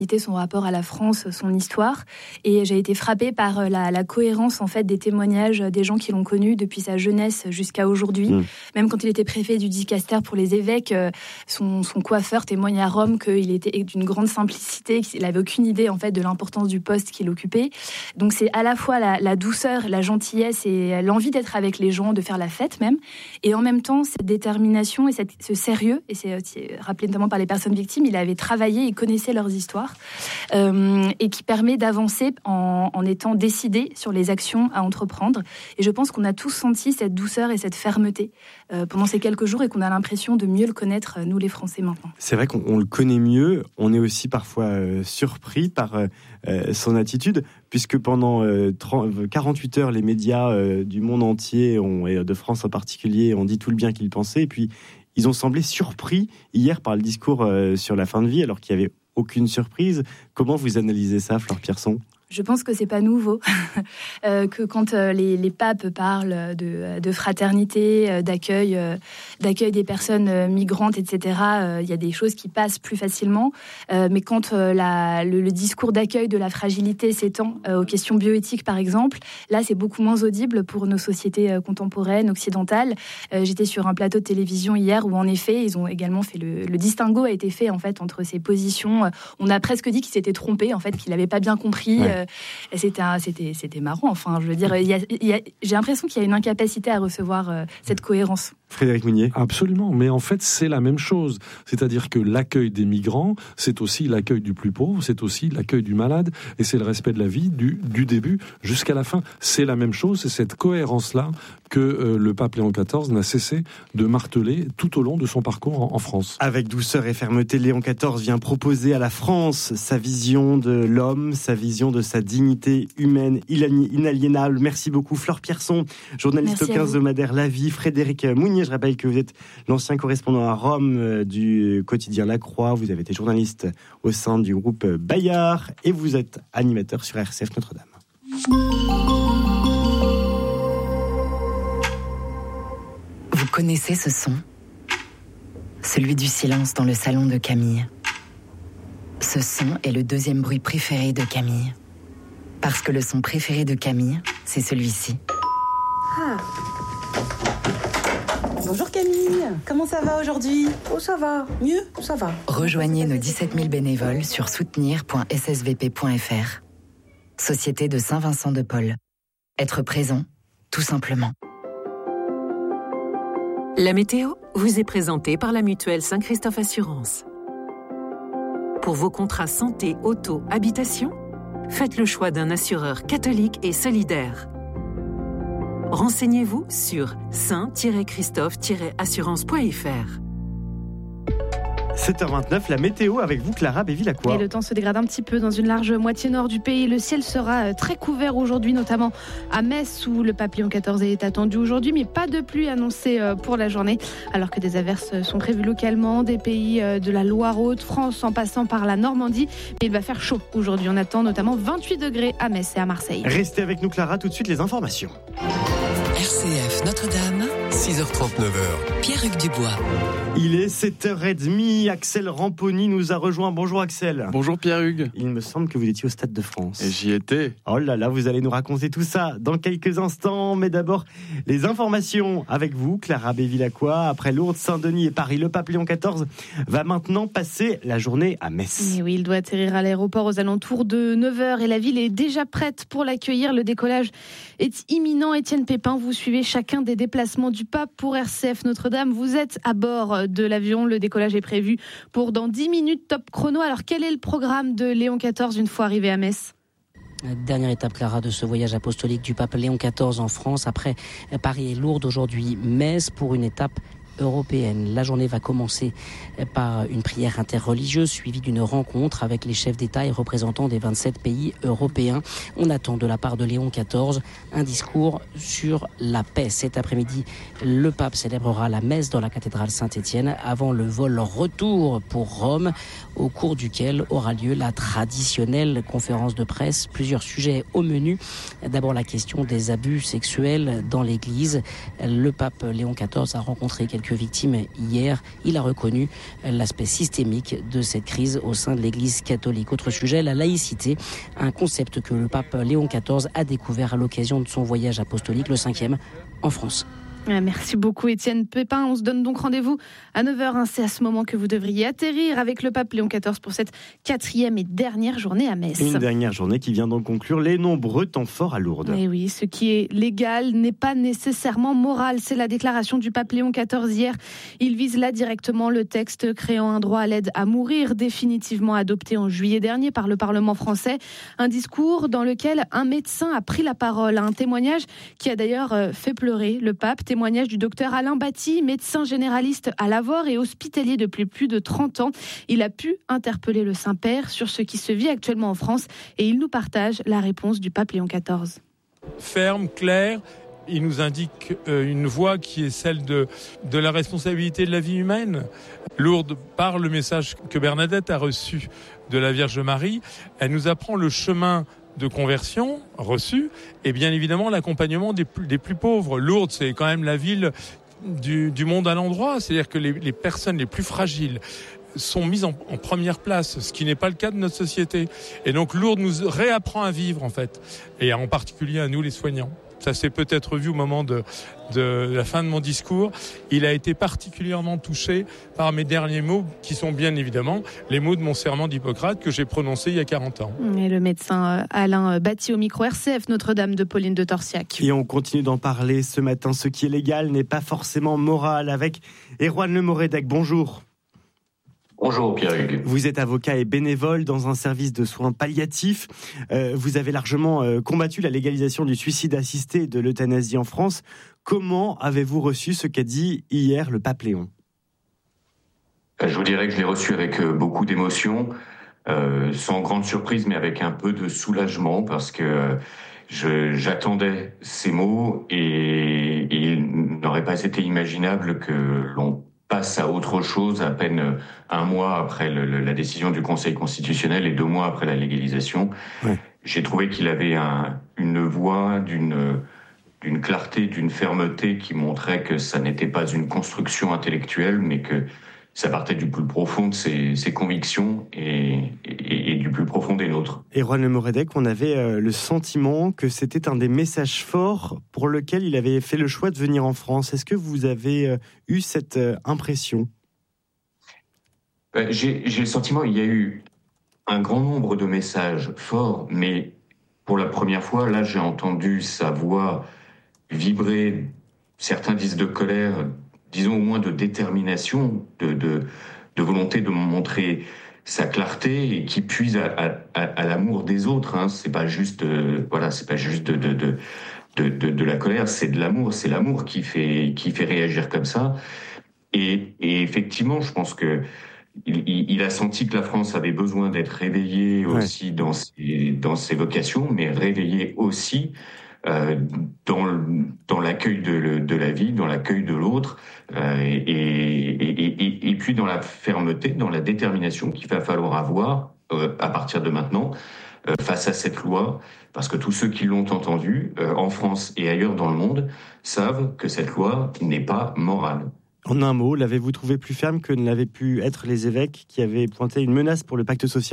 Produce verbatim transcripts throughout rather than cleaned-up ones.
son rapport à la France, son histoire, et j'ai été frappée par la, la cohérence en fait des témoignages des gens qui l'ont connu depuis sa jeunesse jusqu'à aujourd'hui. Mmh. Même quand il était préfet du dicaster pour les évêques, son, son coiffeur témoigne à Rome qu'il était d'une grande simplicité, qu'il n'avait aucune idée en fait de l'importance du poste qu'il occupait. Donc c'est à la fois la, la douceur, la gentillesse et l'envie d'être avec les gens, de faire la fête même, et en même temps cette détermination et cette, ce sérieux, et c'est, c'est rappelé notamment par les personnes victimes, il avait travaillé, il connaissait leurs histoires. Euh, et qui permet d'avancer en, en étant décidé sur les actions à entreprendre. Et je pense qu'on a tous senti cette douceur et cette fermeté euh, pendant ces quelques jours et qu'on a l'impression de mieux le connaître, nous les Français, maintenant. C'est vrai qu'on on le connaît mieux, on est aussi parfois euh, surpris par euh, son attitude, puisque pendant euh, trente, quarante-huit heures, les médias euh, du monde entier, ont, et de France en particulier, ont dit tout le bien qu'ils pensaient, et puis ils ont semblé surpris hier par le discours euh, sur la fin de vie, alors qu'il y avait aucune surprise. Comment vous analysez ça, Fleur Pierson ? Je pense que c'est pas nouveau, euh, que quand euh, les, les papes parlent de, de fraternité, euh, d'accueil, euh, d'accueil des personnes euh, migrantes, et cetera, il euh, y a des choses qui passent plus facilement. Euh, mais quand euh, la, le, le discours d'accueil de la fragilité s'étend euh, aux questions bioéthiques, par exemple, là, c'est beaucoup moins audible pour nos sociétés euh, contemporaines, occidentales. Euh, j'étais sur un plateau de télévision hier où, en effet, ils ont également fait le, le distinguo a été fait en fait entre ces positions. On a presque dit qu'il s'était trompé, en fait, qu'il n'avait pas bien compris. Ouais. Euh, C'était, un, c'était, c'était marrant. Enfin, je veux dire, il y a, il y a, j'ai l'impression qu'il y a une incapacité à recevoir euh, cette cohérence. Frédéric Mounier. Absolument, mais en fait, c'est la même chose. C'est-à-dire que l'accueil des migrants, c'est aussi l'accueil du plus pauvre, c'est aussi l'accueil du malade, et c'est le respect de la vie du, du début jusqu'à la fin. C'est la même chose, c'est cette cohérence-là que euh, le pape Léon quatorze n'a cessé de marteler tout au long de son parcours en, en France. Avec douceur et fermeté, Léon quatorze vient proposer à la France sa vision de l'homme, sa vision de sa dignité humaine inaliénable. Merci beaucoup, Fleur Pierson, journaliste au quinze hebdomadaire La Vie. Frédéric Mounier, je rappelle que vous êtes l'ancien correspondant à Rome du quotidien La Croix. Vous avez été journaliste au sein du groupe Bayard et vous êtes animateur sur R C F Notre-Dame. Vous connaissez ce son ? Celui du silence dans le salon de Camille. Ce son est le deuxième bruit préféré de Camille. Parce que le son préféré de Camille, c'est celui-ci. Ah. Bonjour Camille, comment ça va aujourd'hui ? Oh ça va, mieux, ça va. Rejoignez nos dix-sept mille bénévoles sur soutenir point s s v p point f r. Société de Saint-Vincent-de-Paul. Être présent, tout simplement. La météo vous est présentée par la mutuelle Saint-Christophe Assurance. Pour vos contrats santé, auto, habitation, faites le choix d'un assureur catholique et solidaire. Renseignez-vous sur saint tiret christophe tiret assurance point f r. sept heures vingt-neuf, la météo avec vous, Clara Béville-Lacroix. Et le temps se dégrade un petit peu dans une large moitié nord du pays. Le ciel sera très couvert aujourd'hui, notamment à Metz, où le pape Léon quatorze est attendu aujourd'hui, mais pas de pluie annoncée pour la journée, alors que des averses sont prévues localement, des pays de la Loire-Haute-France en passant par la Normandie. Mais il va faire chaud aujourd'hui. On attend notamment vingt-huit degrés à Metz et à Marseille. Restez avec nous, Clara, tout de suite les informations. R C F Notre-Dame, six heures trente-neuf. Pierre-Hugues Dubois. Il est sept heures trente. Axel Ramponi nous a rejoint. Bonjour Axel. Bonjour Pierre-Hugues. Il me semble que vous étiez au Stade de France. Et j'y étais. Oh là là, vous allez nous raconter tout ça dans quelques instants. Mais d'abord, les informations avec vous, Clara Béville-Lacroix. Après Lourdes, Saint-Denis et Paris, le pape Léon quatorze va maintenant passer la journée à Metz. Et oui, il doit atterrir à l'aéroport aux alentours de neuf heures et la ville est déjà prête pour l'accueillir. Le décollage est imminent. Étienne Pépin, vous suivez chacun des déplacements du pape pour R C F Notre-Dame. Vous êtes à bord de l'avion. Le décollage est prévu pour dans dix minutes top chrono. Alors quel est le programme de Léon quatorze une fois arrivé à Metz ? Dernière étape, Clara, de ce voyage apostolique du pape Léon quatorze en France. Après Paris et Lourdes, aujourd'hui Metz pour une étape européenne. La journée va commencer par une prière interreligieuse suivie d'une rencontre avec les chefs d'État et représentants des vingt-sept pays européens. On attend de la part de Léon quatorze un discours sur la paix. Cet après-midi, le pape célébrera la messe dans la cathédrale Saint-Étienne avant le vol retour pour Rome, au cours duquel aura lieu la traditionnelle conférence de presse. Plusieurs sujets au menu. D'abord la question des abus sexuels dans l'Église. Le pape Léon quatorze a rencontré quelques quelques victimes hier. Il a reconnu l'aspect systémique de cette crise au sein de l'Église catholique. Autre sujet, la laïcité, un concept que le pape Léon quatorze a découvert à l'occasion de son voyage apostolique, le cinquième, en France. Merci beaucoup Étienne Pépin. On se donne donc rendez-vous à neuf heures. C'est à ce moment que vous devriez atterrir avec le pape Léon quatorze pour cette quatrième et dernière journée à Metz. Une dernière journée qui vient donc conclure les nombreux temps forts à Lourdes. Et oui, ce qui est légal n'est pas nécessairement moral. C'est la déclaration du pape Léon quatorze hier. Il vise là directement le texte créant un droit à l'aide à mourir, définitivement adopté en juillet dernier par le Parlement français. Un discours dans lequel un médecin a pris la parole. Un témoignage qui a d'ailleurs fait pleurer le pape. Témoignage du docteur Alain Batty, médecin généraliste à Lavore et hospitalier depuis plus de trente ans. Il a pu interpeller le Saint-Père sur ce qui se vit actuellement en France et il nous partage la réponse du pape Léon quatorze. Ferme, claire, il nous indique une voie qui est celle de, de la responsabilité de la vie humaine. Lourdes, par le message que Bernadette a reçu de la Vierge Marie, elle nous apprend le chemin de conversion reçue et bien évidemment l'accompagnement des plus, des plus pauvres. Lourdes, c'est quand même la ville du, du monde à l'endroit, c'est-à-dire que les, les personnes les plus fragiles sont mises en, en première place, ce qui n'est pas le cas de notre société. Et donc Lourdes nous réapprend à vivre en fait, et en particulier à nous les soignants. Ça s'est peut-être vu au moment de, de la fin de mon discours. Il a été particulièrement touché par mes derniers mots, qui sont bien évidemment les mots de mon serment d'Hippocrate que j'ai prononcé il y a quarante ans. Et le médecin Alain Batty au micro R C F Notre-Dame de Pauline de Torsiac. Et on continue d'en parler ce matin. Ce qui est légal n'est pas forcément moral. Avec Erwan Le Moredec, bonjour. Bonjour Pierre-Hugues. Vous êtes avocat et bénévole dans un service de soins palliatifs. Euh, vous avez largement euh, combattu la légalisation du suicide assisté et de l'euthanasie en France. Comment avez-vous reçu ce qu'a dit hier le pape Léon ? Je vous dirais que je l'ai reçu avec beaucoup d'émotion, euh, sans grande surprise, mais avec un peu de soulagement, parce que je, j'attendais ces mots et, et il n'aurait pas été imaginable que l'on passe à autre chose à peine un mois après le, le, la décision du Conseil constitutionnel et deux mois après la légalisation. Ouais. J'ai trouvé qu'il avait un, une voix d'une, d'une clarté, d'une fermeté qui montrait que ça n'était pas une construction intellectuelle, mais que ça partait du plus profond de ses, ses convictions et, et, et du plus profond des nôtres. Erwan Le Moredec, on avait euh, le sentiment que c'était un des messages forts pour lequel il avait fait le choix de venir en France. Est-ce que vous avez euh, eu cette euh, impression ? euh, j'ai, j'ai le sentiment qu'il y a eu un grand nombre de messages forts, mais pour la première fois, là, j'ai entendu sa voix vibrer, certains disent de colère, disons au moins de détermination, de, de, de volonté de montrer sa clarté et qui puise à, à, à, à l'amour des autres. Hein. C'est pas juste, euh, voilà, c'est pas juste de, de, de, de, de, de la colère, c'est de l'amour. C'est l'amour qui fait, qui fait réagir comme ça. Et, et effectivement, je pense que il, il a senti que la France avait besoin d'être réveillée aussi ouais. dans ses, dans ses vocations, mais réveillée aussi Euh, dans, dans l'accueil de, de la vie, dans l'accueil de l'autre, euh, et, et, et, et puis dans la fermeté, dans la détermination qu'il va falloir avoir euh, à partir de maintenant euh, face à cette loi, parce que tous ceux qui l'ont entendue euh, en France et ailleurs dans le monde savent que cette loi n'est pas morale. En un mot, l'avez-vous trouvé plus ferme que ne l'avaient pu être les évêques qui avaient pointé une menace pour le pacte social ?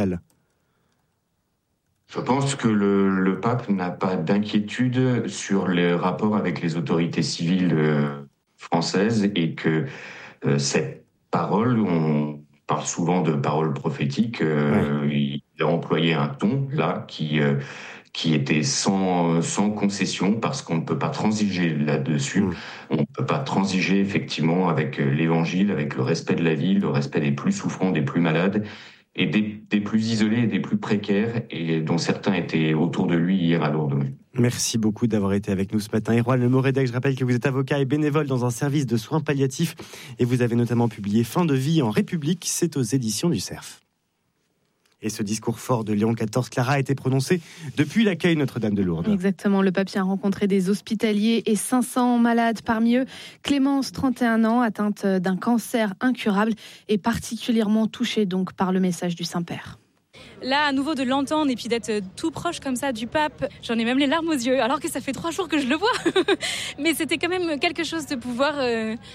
Je pense que le, le pape n'a pas d'inquiétude sur les rapports avec les autorités civiles euh, françaises et que euh, cette parole, on parle souvent de parole prophétique, euh, ouais. il a employé un ton là qui euh, qui était sans sans concession parce qu'on ne peut pas transiger là-dessus. Mmh. On ne peut pas transiger effectivement avec l'évangile, avec le respect de la vie, le respect des plus souffrants, des plus malades. Et des, des plus isolés et des plus précaires, et dont certains étaient autour de lui hier à Lourdes. Merci beaucoup d'avoir été avec nous ce matin. Erwan Le Moredec, je rappelle que vous êtes avocat et bénévole dans un service de soins palliatifs, et vous avez notamment publié Fin de vie en République, c'est aux éditions du Cerf. Et ce discours fort de Léon quatorze, Clara, a été prononcé depuis l'accueil Notre-Dame de Lourdes. Exactement, le pape a rencontré des hospitaliers et cinq cents malades. Parmi eux, Clémence, trente et un ans, atteinte d'un cancer incurable et particulièrement touchée donc par le message du Saint-Père. Là, à nouveau, de l'entendre et puis d'être tout proche comme ça du pape, j'en ai même les larmes aux yeux, alors que ça fait trois jours que je le vois. Mais c'était quand même quelque chose de pouvoir... Euh...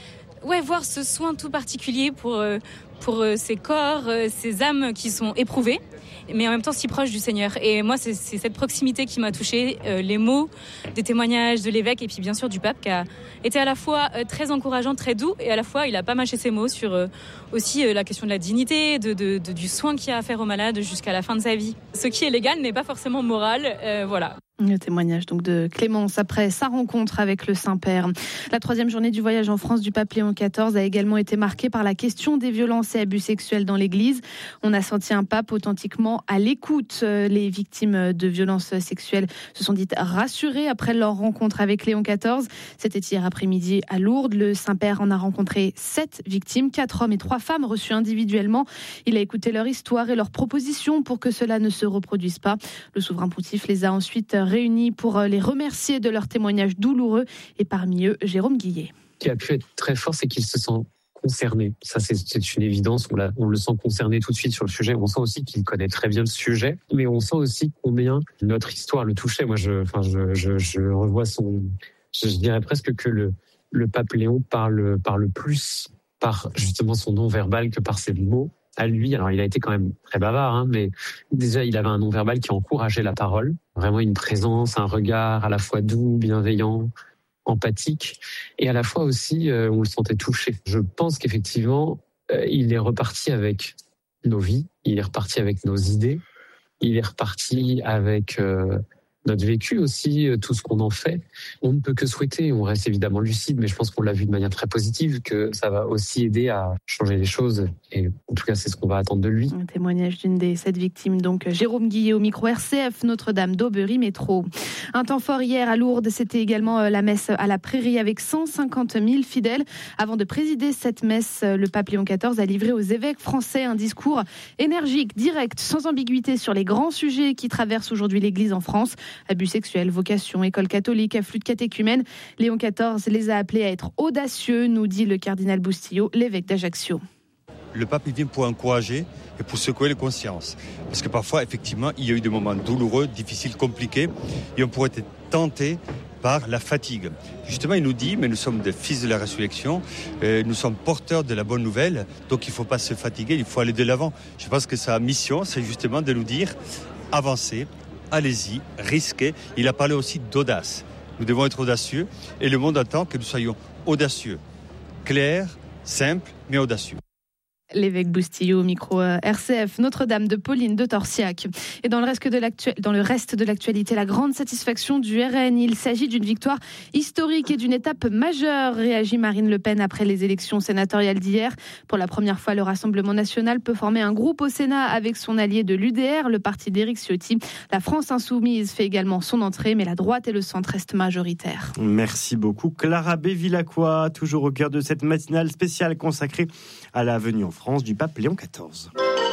ouais, voir ce soin tout particulier pour, euh, pour euh, ces corps, euh, ces âmes qui sont éprouvées, mais en même temps si proches du Seigneur. Et moi, c'est, c'est cette proximité qui m'a touchée, euh, les mots des témoignages de l'évêque et puis bien sûr du pape qui a été à la fois euh, très encourageant, très doux, et à la fois il a pas mâché ses mots sur euh, aussi euh, la question de la dignité, de, de, de, du soin qu'il y a à faire aux malades jusqu'à la fin de sa vie. Ce qui est légal n'est pas forcément moral, euh, voilà. Le témoignage donc de Clémence après sa rencontre avec le Saint-Père. La troisième journée du voyage en France du pape Léon quatorze a également été marquée par la question des violences et abus sexuels dans l'Église. On a senti un pape authentiquement à l'écoute. Les victimes de violences sexuelles se sont dites rassurées après leur rencontre avec Léon quatorze. C'était hier après-midi à Lourdes. Le Saint-Père en a rencontré sept victimes, quatre hommes et trois femmes reçus individuellement. Il a écouté leur histoire et leurs propositions pour que cela ne se reproduise pas. Le souverain pontife les a ensuite réunis pour les remercier de leur témoignage douloureux, et parmi eux, Jérôme Guillet. Ce qui a pu être très fort, c'est qu'il se sent concerné. Ça, c'est, c'est une évidence. On, l'a, on le sent concerné tout de suite sur le sujet. On sent aussi qu'il connaît très bien le sujet, mais on sent aussi combien notre histoire le touchait. Moi, je, enfin, je, je, je revois son... Je, je dirais presque que le, le pape Léon parle, parle plus par justement son non-verbal que par ses mots. À lui, alors il a été quand même très bavard, hein, mais déjà il avait un non-verbal qui encourageait la parole, vraiment une présence, un regard à la fois doux, bienveillant, empathique, et à la fois aussi euh, on le sentait touché. Je pense qu'effectivement euh, il est reparti avec nos vies, il est reparti avec nos idées, il est reparti avec euh, notre vécu aussi, tout ce qu'on en fait. On ne peut que souhaiter, on reste évidemment lucide, mais je pense qu'on l'a vu de manière très positive, que ça va aussi aider à changer les choses. Et en tout cas, c'est ce qu'on va attendre de lui. Un témoignage d'une des sept victimes, donc Jérôme Guillet au micro R C F Notre-Dame d'Aubery Métro. Un temps fort hier à Lourdes, c'était également la messe à la Prairie avec cent cinquante mille fidèles. Avant de présider cette messe, le pape Léon quatorze a livré aux évêques français un discours énergique, direct, sans ambiguïté sur les grands sujets qui traversent aujourd'hui l'Église en France. Abus sexuels, vocation, école catholique, afflux de catéchumènes. Léon quatorze les a appelés à être audacieux, nous dit le cardinal Bustillo, l'évêque d'Ajaccio. Le pape il vient pour encourager et pour secouer les consciences. Parce que parfois, effectivement, il y a eu des moments douloureux, difficiles, compliqués, et on pourrait être tenté par la fatigue. Justement, il nous dit, mais nous sommes des fils de la résurrection, euh, nous sommes porteurs de la bonne nouvelle, donc il ne faut pas se fatiguer, il faut aller de l'avant. Je pense que sa mission, c'est justement de nous dire, avancez, allez-y, risquez. Il a parlé aussi d'audace. Nous devons être audacieux et le monde attend que nous soyons audacieux, clairs, simples, mais audacieux. L'évêque Bustillo au micro R C F Notre-Dame de Pauline de Torsiac. Et dans le reste de l'actu- dans le reste de l'actualité, la grande satisfaction du R N. Il s'agit d'une victoire historique et d'une étape majeure, réagit Marine Le Pen après les élections sénatoriales d'hier. Pour la première fois, le Rassemblement national peut former un groupe au Sénat avec son allié de l'U D R, le parti d'Éric Ciotti. La France insoumise fait également son entrée, mais la droite et le centre restent majoritaires. Merci beaucoup Clara Bévilacqua, toujours au cœur de cette matinale spéciale consacrée à la venue en France du pape Léon quatorze.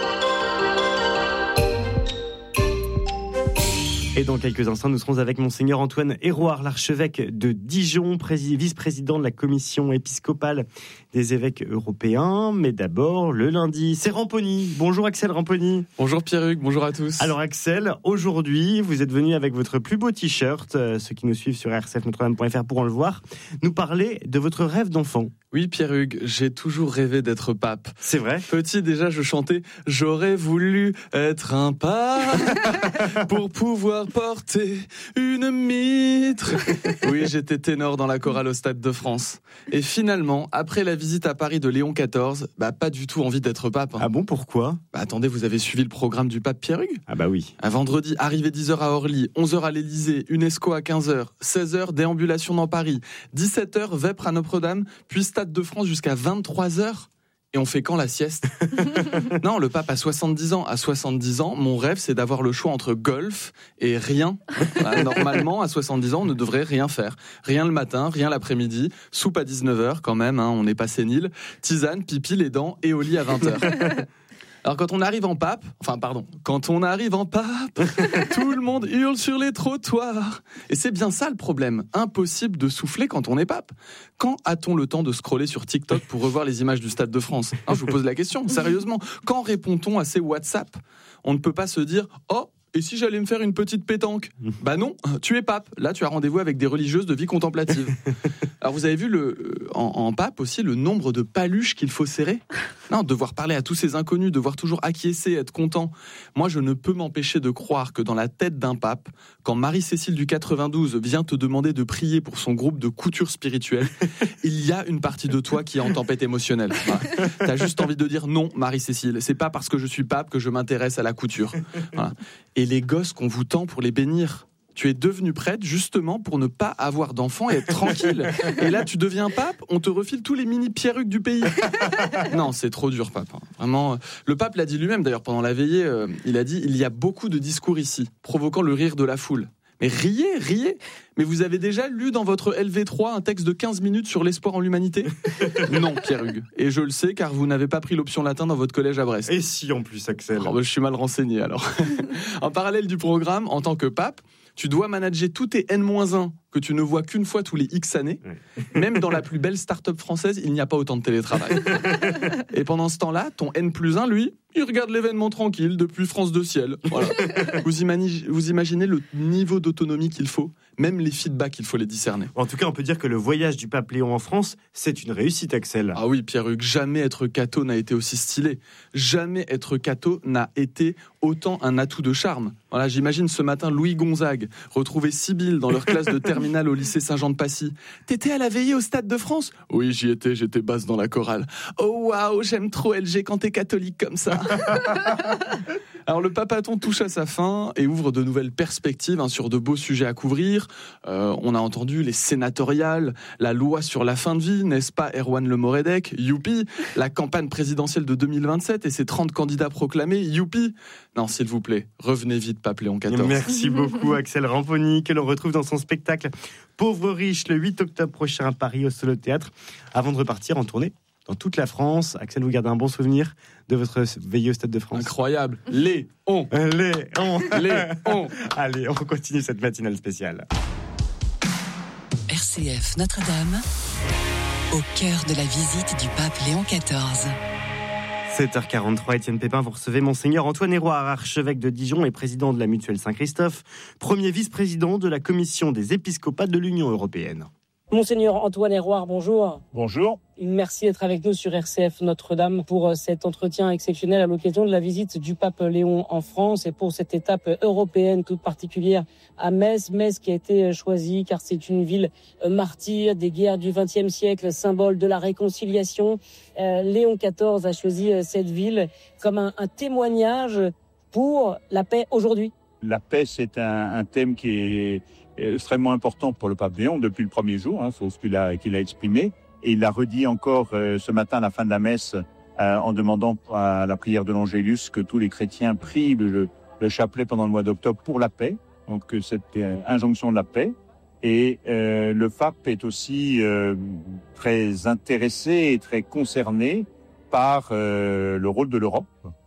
Et dans quelques instants, nous serons avec Monseigneur Antoine Héroard, l'archevêque de Dijon, prési- vice-président de la commission épiscopale des évêques européens. Mais d'abord, le lundi, c'est Ramponi. Bonjour Axel Ramponi. Bonjour Pierre-Hugues, bonjour à tous. Alors Axel, aujourd'hui, vous êtes venu avec votre plus beau t-shirt, euh, ceux qui nous suivent sur r c f notre dame point f r pourront le voir, nous parler de votre rêve d'enfant. Oui Pierre-Hugues, j'ai toujours rêvé d'être pape. C'est vrai ? Petit déjà, je chantais « J'aurais voulu être un pape pour pouvoir porter une mitre ». Oui, j'étais ténor dans la chorale au Stade de France. Et finalement, après la visite à Paris de Léon quatorze, bah pas du tout envie d'être pape. Hein. Ah bon, pourquoi ? Bah attendez, vous avez suivi le programme du pape Pierre-Hugues ? Ah bah oui. Un vendredi, arrivée dix heures à Orly, onze heures à l'Élysée, UNESCO à quinze heures, seize heures, déambulation dans Paris, dix-sept heures, Vêpres à Notre-Dame, puis Stade de France jusqu'à vingt-trois heures. Et on fait quand la sieste ? Non, le pape a soixante-dix ans. À soixante-dix ans, mon rêve, c'est d'avoir le choix entre golf et rien. Bah, normalement, à soixante-dix ans, on ne devrait rien faire. Rien le matin, rien l'après-midi, soupe à dix-neuf heures quand même, hein, on n'est pas sénile, tisane, pipi, les dents et au lit à vingt heures. Alors quand on arrive en pape, enfin pardon, quand on arrive en pape, tout le monde hurle sur les trottoirs. Et c'est bien ça le problème, impossible de souffler quand on est pape. Quand a-t-on le temps de scroller sur TikTok pour revoir les images du Stade de France ? hein, Je vous pose la question, sérieusement. Quand répond-on à ces WhatsApp ? On ne peut pas se dire « Oh, Et si j'allais me faire une petite pétanque ? Bah non, tu es pape. Là, tu as rendez-vous avec des religieuses de vie contemplative. Alors, vous avez vu le, en, en pape aussi le nombre de paluches qu'il faut serrer ? Non, devoir parler à tous ces inconnus, devoir toujours acquiescer, être content. Moi, je ne peux m'empêcher de croire que dans la tête d'un pape, quand Marie-Cécile du quatre-vingt-douze vient te demander de prier pour son groupe de couture spirituelle, il y a une partie de toi qui est en tempête émotionnelle. Voilà. T'as juste envie de dire non, Marie-Cécile, c'est pas parce que je suis pape que je m'intéresse à la couture. Voilà. Et les gosses qu'on vous tend pour les bénir. Tu es devenue prêtre justement pour ne pas avoir d'enfants et être tranquille. Et là, tu deviens pape, on te refile tous les mini pierruques du pays. Non, c'est trop dur, pape. Vraiment, le pape l'a dit lui-même d'ailleurs pendant la veillée. Euh, il a dit: il y a beaucoup de discours ici, provoquant le rire de la foule. Mais riez, riez. Mais vous avez déjà lu dans votre L V trois un texte de quinze minutes sur l'espoir en l'humanité ? Non, Pierre-Hugues. Et je le sais car vous n'avez pas pris l'option latin dans votre collège à Brest. Et si en plus, Axel ? Oh, bah, je suis mal renseigné alors. En parallèle du programme, en tant que pape, tu dois manager tous tes N moins un que tu ne vois qu'une fois tous les X années. Même dans la plus belle start-up française, il n'y a pas autant de télétravail. Et pendant ce temps-là, ton N plus un, lui, il regarde l'événement tranquille depuis France deux Ciel. Voilà. Vous, imani- vous imaginez le niveau d'autonomie qu'il faut ? Même les feedbacks, il faut les discerner. En tout cas, on peut dire que le voyage du pape Léon en France, c'est une réussite, Axel. Ah oui, Pierre-Hugues, jamais être catho n'a été aussi stylé. Jamais être catho n'a été autant un atout de charme. Voilà, j'imagine ce matin Louis Gonzague retrouver Sibylle dans leur classe de terminale au lycée Saint-Jean-de-Passy. T'étais à la veillée au Stade de France ? Oui, j'y étais, j'étais basse dans la chorale. Oh waouh, j'aime trop L G quand t'es catholique comme ça. Alors le papaton touche à sa fin et ouvre de nouvelles perspectives hein, sur de beaux sujets à couvrir. Euh, on a entendu les sénatoriales, la loi sur la fin de vie, n'est-ce pas Erwan Le Moredec ? Youpi. La campagne présidentielle de deux mille vingt-sept et ses trente candidats proclamés, youpi. Non, s'il vous plaît, revenez vite, pape Léon quatorze. Merci beaucoup, Axel Ramponi, que l'on retrouve dans son spectacle Pauvre riche le huit octobre prochain à Paris au Solo Théâtre. Avant de repartir en tournée dans toute la France, Axel, vous gardez un bon souvenir de votre veillée au Stade de France ? Incroyable. Léon. Léon. Léon. Allez, on continue cette matinale spéciale. R C F Notre-Dame, au cœur de la visite du pape Léon quatorze. sept heures quarante-trois, Étienne Pépin, vous recevez Monseigneur Antoine Héroard, archevêque de Dijon et président de la Mutuelle Saint-Christophe, premier vice-président de la Commission des épiscopats de l'Union européenne. Monseigneur Antoine Héroard, bonjour. Bonjour. Merci d'être avec nous sur R C F Notre-Dame pour cet entretien exceptionnel à l'occasion de la visite du pape Léon en France et pour cette étape européenne toute particulière à Metz. Metz qui a été choisie car c'est une ville martyre des guerres du vingtième siècle, symbole de la réconciliation. Euh, Léon quatorze a choisi cette ville comme un, un témoignage pour la paix aujourd'hui. La paix, c'est un, un thème qui est extrêmement important pour le pape Léon depuis le premier jour, hein, c'est ce qu'il a, qu'il a exprimé. Et il l'a redit encore euh, ce matin à la fin de la messe euh, en demandant à la prière de l'Angélus que tous les chrétiens prient le, le chapelet pendant le mois d'octobre pour la paix. Donc cette euh, injonction de la paix. Et euh, le pape est aussi euh, très intéressé et très concerné par euh, le rôle de l'Europe.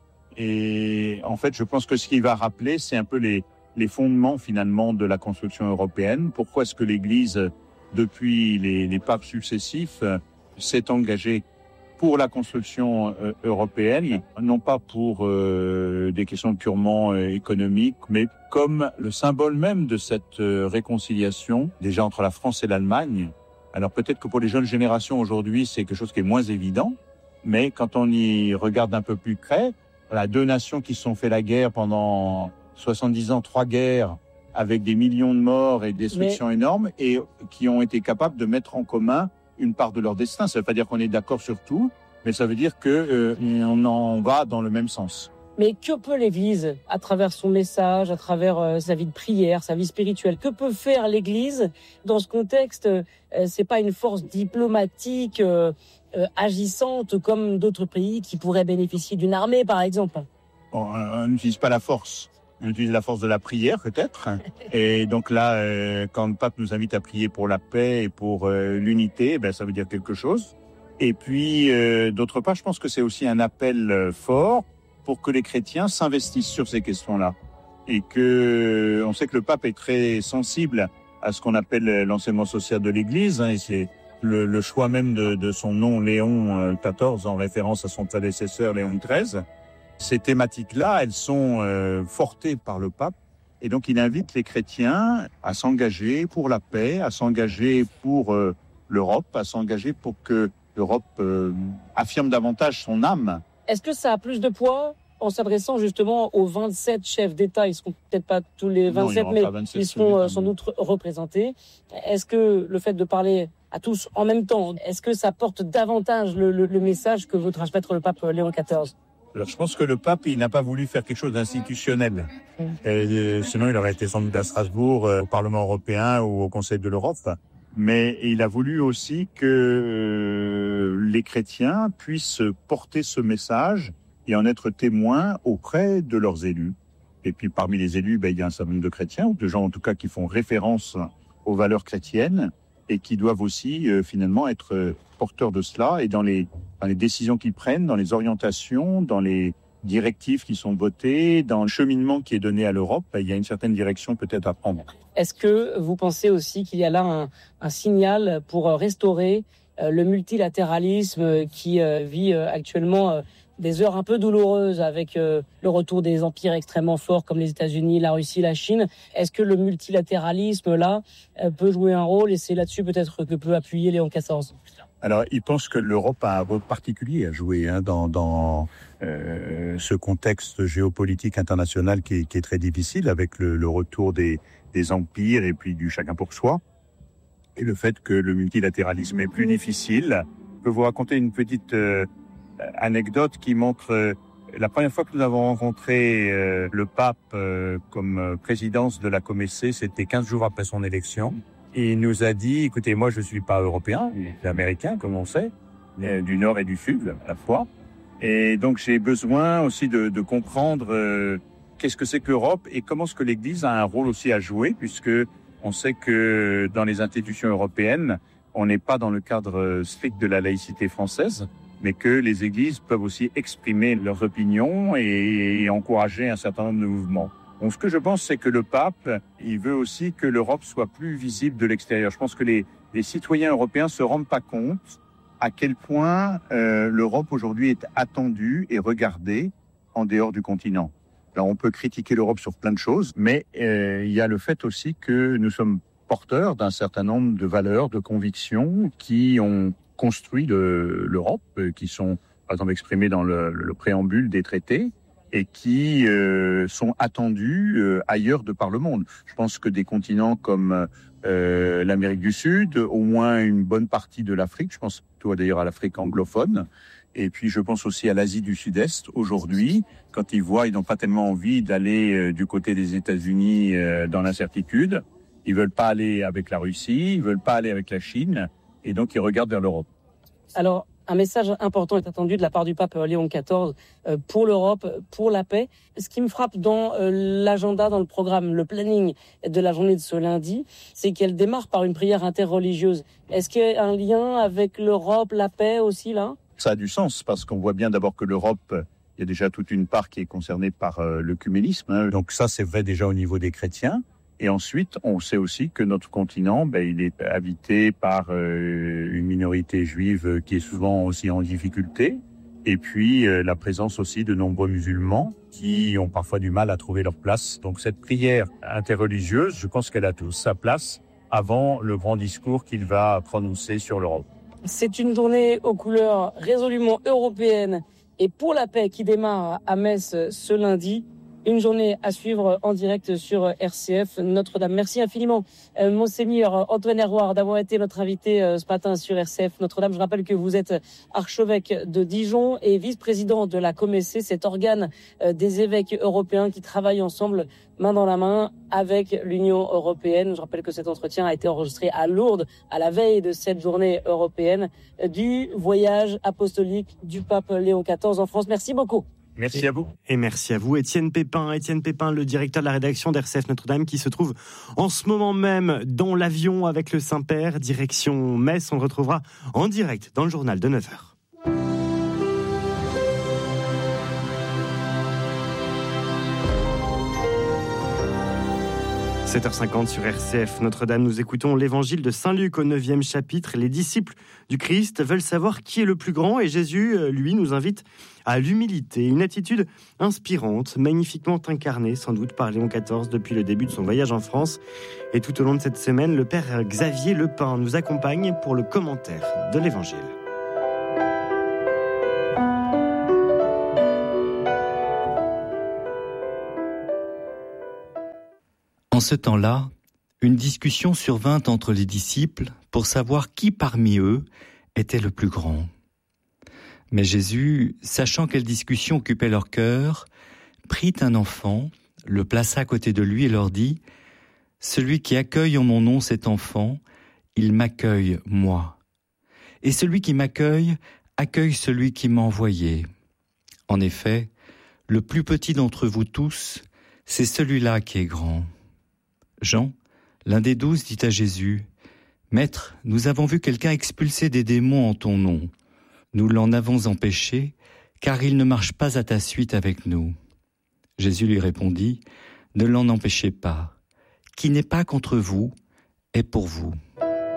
Et en fait, je pense que ce qu'il va rappeler, c'est un peu les les fondements finalement de la construction européenne. Pourquoi est-ce que l'Église, depuis les, les papes successifs, euh, s'est engagée pour la construction euh, européenne, non pas pour euh, des questions purement euh, économiques, mais comme le symbole même de cette euh, réconciliation, déjà entre la France et l'Allemagne. Alors peut-être que pour les jeunes générations aujourd'hui, c'est quelque chose qui est moins évident, mais quand on y regarde un peu plus près, voilà, deux nations qui se sont fait la guerre pendant soixante-dix ans, trois guerres, avec des millions de morts et destructions Mais... énormes, et qui ont été capables de mettre en commun une part de leur destin. Ça ne veut pas dire qu'on est d'accord sur tout, mais ça veut dire que euh, on en va dans le même sens. Mais que peut l'Église, à travers son message, à travers euh, sa vie de prière, sa vie spirituelle, que peut faire l'Église dans ce contexte euh, c'est pas une force diplomatique euh, euh, agissante comme d'autres pays qui pourraient bénéficier d'une armée, par exemple. Bon, on n'utilise pas la force. On utilise la force de la prière, peut-être. Et donc là, euh, quand le pape nous invite à prier pour la paix et pour euh, l'unité, ben, ça veut dire quelque chose. Et puis, euh, d'autre part, je pense que c'est aussi un appel euh, fort pour que les chrétiens s'investissent sur ces questions-là. Et que, on sait que le pape est très sensible à ce qu'on appelle l'enseignement social de l'Église, hein, et c'est le, le choix même de, de son nom, Léon quatorze, en référence à son prédécesseur, Léon treize. Ces thématiques-là, elles sont euh, portées par le pape. Et donc, il invite les chrétiens à s'engager pour la paix, à s'engager pour euh, l'Europe, à s'engager pour que l'Europe euh, affirme davantage son âme. Est-ce que ça a plus de poids en s'adressant justement aux vingt-sept chefs d'État? Ils ne seront peut-être pas tous les vingt-sept, non, mais vingt-sept, ils seront euh, sans doute représentés. Est-ce que le fait de parler à tous en même temps, est-ce que ça porte davantage le, le, le message que veut transmettre le pape Léon quatorze? Alors, je pense que le pape, il n'a pas voulu faire quelque chose d'institutionnel. Mmh. Euh, sinon, il aurait été sans doute à Strasbourg, euh, au Parlement européen ou au Conseil de l'Europe. Mais il a voulu aussi que euh, les chrétiens puissent porter ce message et en être témoins auprès de leurs élus. Et puis, parmi les élus, ben, il y a un certain nombre de chrétiens, ou de gens en tout cas qui font référence aux valeurs chrétiennes et qui doivent aussi, euh, finalement, être euh, porteurs de cela et dans les dans les décisions qu'ils prennent, dans les orientations, dans les directives qui sont votées, dans le cheminement qui est donné à l'Europe, il y a une certaine direction peut-être à prendre. Est-ce que vous pensez aussi qu'il y a là un, un signal pour restaurer euh, le multilatéralisme qui euh, vit euh, actuellement euh, des heures un peu douloureuses avec euh, le retour des empires extrêmement forts comme les États-Unis, la Russie, la Chine? Est-ce que le multilatéralisme là euh, peut jouer un rôle et c'est là-dessus peut-être que peut appuyer Léon quatorze? Alors, il pense que l'Europe a un rôle particulier à jouer hein, dans, dans euh, ce contexte géopolitique international qui est, qui est très difficile, avec le, le retour des, des empires et puis du chacun pour soi, et le fait que le multilatéralisme est plus difficile. Je peux vous raconter une petite euh, anecdote qui montre euh, la première fois que nous avons rencontré euh, le pape euh, comme présidence de la Comessé, c'était quinze jours après son élection. Et il nous a dit, écoutez, moi je suis pas européen, je suis américain, comme on sait, du Nord et du Sud à la fois. Et donc j'ai besoin aussi de, de comprendre euh, qu'est-ce que c'est que l'Europe et comment est-ce que l'Église a un rôle aussi à jouer, puisque on sait que dans les institutions européennes, on n'est pas dans le cadre strict de la laïcité française, mais que les églises peuvent aussi exprimer leurs opinions et, et encourager un certain nombre de mouvements. Donc, ce que je pense, c'est que le pape, il veut aussi que l'Europe soit plus visible de l'extérieur. Je pense que les, les citoyens européens se rendent pas compte à quel point euh, l'Europe aujourd'hui est attendue et regardée en dehors du continent. Alors, on peut critiquer l'Europe sur plein de choses, mais euh, il y a le fait aussi que nous sommes porteurs d'un certain nombre de valeurs, de convictions qui ont construit le, l'Europe, qui sont, par exemple, exprimées dans le, le préambule des traités, et qui euh, sont attendus euh, ailleurs de par le monde. Je pense que des continents comme euh, l'Amérique du Sud, au moins une bonne partie de l'Afrique, je pense plutôt d'ailleurs à l'Afrique anglophone, et puis je pense aussi à l'Asie du Sud-Est aujourd'hui, quand ils voient, ils n'ont pas tellement envie d'aller euh, du côté des États-Unis euh, dans l'incertitude, ils veulent pas aller avec la Russie, ils veulent pas aller avec la Chine, et donc ils regardent vers l'Europe. Alors, un message important est attendu de la part du pape Léon quatorze euh, pour l'Europe, pour la paix. Ce qui me frappe dans euh, l'agenda, dans le programme, le planning de la journée de ce lundi, c'est qu'elle démarre par une prière interreligieuse. Est-ce qu'il y a un lien avec l'Europe, la paix aussi là? Ça a du sens parce qu'on voit bien d'abord que l'Europe, il y a déjà toute une part qui est concernée par euh, l'œcuménisme. Hein. Donc ça, c'est vrai déjà au niveau des chrétiens. Et ensuite, on sait aussi que notre continent, ben, il est habité par euh, une minorité juive qui est souvent aussi en difficulté. Et puis, euh, la présence aussi de nombreux musulmans qui ont parfois du mal à trouver leur place. Donc, cette prière interreligieuse, je pense qu'elle a toute sa place avant le grand discours qu'il va prononcer sur l'Europe. C'est une journée aux couleurs résolument européennes et pour la paix qui démarre à Metz ce lundi. Une journée à suivre en direct sur R C F Notre-Dame. Merci infiniment, euh, Monseigneur Antoine Herouard, d'avoir été notre invité euh, ce matin sur R C F Notre-Dame. Je rappelle que vous êtes archevêque de Dijon et vice-président de la Comessé, cet organe euh, des évêques européens qui travaillent ensemble, main dans la main, avec l'Union européenne. Je rappelle que cet entretien a été enregistré à Lourdes, à la veille de cette journée européenne euh, du voyage apostolique du pape Léon quatorze en France. Merci beaucoup. Merci à vous. Et merci à vous, Étienne Pépin. Étienne Pépin, le directeur de la rédaction d'R C F Notre-Dame, qui se trouve en ce moment même dans l'avion avec le Saint-Père, direction Metz. On le retrouvera en direct dans le journal de neuf heures. sept heures cinquante sur R C F Notre-Dame, nous écoutons l'évangile de Saint Luc au neuvième chapitre. Les disciples du Christ veulent savoir qui est le plus grand et Jésus, lui, nous invite à l'humilité. Une attitude inspirante, magnifiquement incarnée sans doute par Léon quatorze depuis le début de son voyage en France. Et tout au long de cette semaine, le père Xavier Lepin nous accompagne pour le commentaire de l'évangile. En ce temps-là, une discussion survint entre les disciples pour savoir qui parmi eux était le plus grand. Mais Jésus, sachant quelle discussion occupait leur cœur, prit un enfant, le plaça à côté de lui et leur dit : « Celui qui accueille en mon nom cet enfant, il m'accueille moi. Et celui qui m'accueille, accueille celui qui m'a envoyé. En effet, le plus petit d'entre vous tous, c'est celui-là qui est grand. » Jean, l'un des douze, dit à Jésus : « Maître, nous avons vu quelqu'un expulser des démons en ton nom. Nous l'en avons empêché, car il ne marche pas à ta suite avec nous. » Jésus lui répondit : « Ne l'en empêchez pas. Qui n'est pas contre vous est pour vous. »